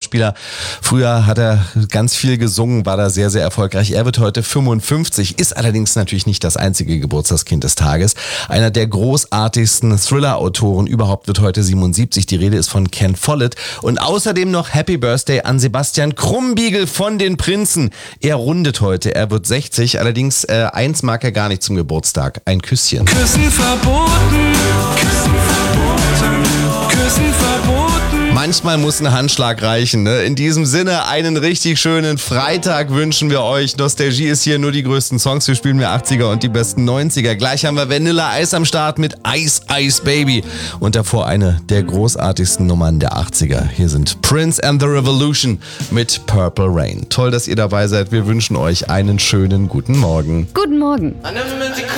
Schauspieler. Früher hat er ganz viel gesungen, war da sehr, sehr erfolgreich. Er wird heute 55, ist allerdings natürlich nicht das einzige Geburtstagskind des Tages. Einer der großartigsten Thriller-Autoren überhaupt wird heute 77. Die Rede ist von Ken Follett. Und außerdem noch Happy Birthday an Sebastian Krumbiegel von den Prinzen. Er rundet heute, er wird 60. Allerdings eins mag er gar nicht zum Geburtstag, ein Küsschen. Küssen verboten, Küssen verboten, Küssen verboten. Manchmal muss ein Handschlag reichen, ne? In diesem Sinne, einen richtig schönen Freitag wünschen wir euch. Nostalgie ist hier, nur die größten Songs. Wir spielen mehr 80er und die besten 90er. Gleich haben wir Vanilla Ice am Start mit Ice Ice Baby. Und davor eine der großartigsten Nummern der 80er. Hier sind Prince and the Revolution mit Purple Rain. Toll, dass ihr dabei seid. Wir wünschen euch einen schönen guten Morgen. Guten Morgen.